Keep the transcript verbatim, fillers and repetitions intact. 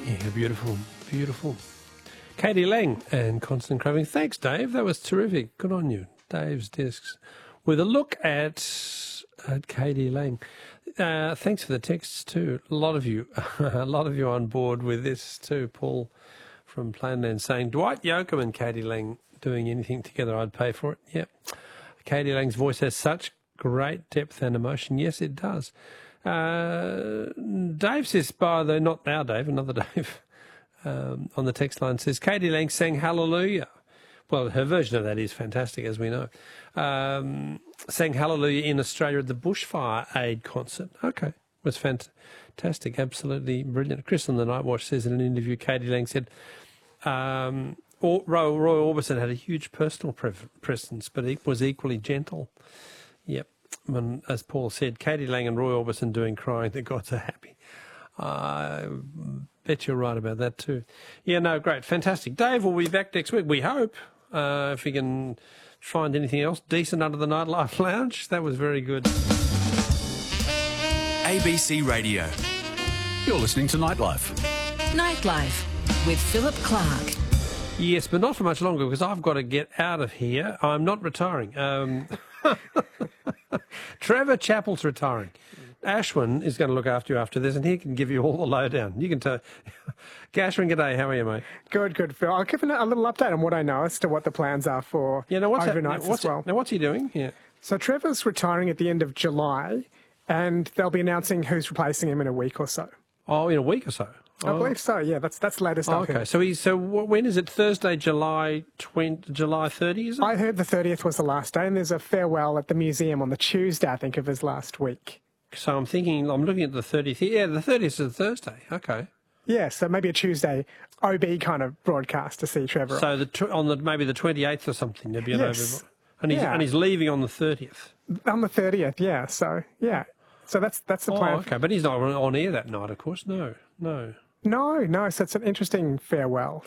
Yeah, beautiful, beautiful. Katie Lang and Constant Craving. Thanks, Dave. That was terrific. Good on you. Dave's Discs. With a look at, at Katie Lang. Uh, thanks for the texts too. A lot of you, a lot of you on board with this too. Paul from Planland saying, Dwight Yoakam and Katie Lang doing anything together, I'd pay for it. Yep. Katie Lang's voice has such great depth and emotion. Yes, it does. Uh, Dave says, by the, not now Dave, another Dave, um, on the text line says, Katie Lang sang Hallelujah. Well, her version of that is fantastic, as we know. Um, sang Hallelujah in Australia at the Bushfire Aid concert. Okay, it was fantastic, absolutely brilliant. Chris on the Night Watch says in an interview, Katie Lang said, um, Roy, Roy Orbison had a huge personal pre- presence, but he was equally gentle. Yep. And as Paul said, Katie Lang and Roy Orbison doing Crying, the gods are happy. I bet you're right about that too. Yeah, no, great, fantastic. Dave will be back next week, we hope, uh, if we can find anything else decent under the Nightlife Lounge. That was very good. A B C Radio. You're listening to Nightlife. Nightlife with Philip Clark. Yes, but not for much longer because I've got to get out of here. I'm not retiring. Um, Trevor Chappell's retiring. Ashwin is going to look after you after this, and he can give you all the lowdown. You can tell. Ashwin, g'day. How are you, mate? Good, good, Phil. I'll give a little update on what I know as to what the plans are for yeah, now what's overnights now, what's as well. Now, what's he doing? Yeah. So Trevor's retiring at the end of July, and they'll be announcing who's replacing him in a week or so. Oh, in a week or so? I oh. believe so, yeah. That's that's the latest. Oh, okay, so he's, so when is it? Thursday, July twentieth, July thirtieth, is it? I heard the thirtieth was the last day, and there's a farewell at the museum on the Tuesday, I think, of his last week. So I'm thinking, I'm looking at the thirtieth. Yeah, the thirtieth is a Thursday. Okay. Yeah, so maybe a Tuesday O B kind of broadcast to see Trevor. So the on the maybe the twenty-eighth or something, there'd be an yes. over. And he's, yeah. and he's leaving on the thirtieth. On the thirtieth, yeah. So, yeah. So that's that's the Oh, plan. okay, but he's not on air that night, of course. No, no. No, no. So it's an interesting farewell.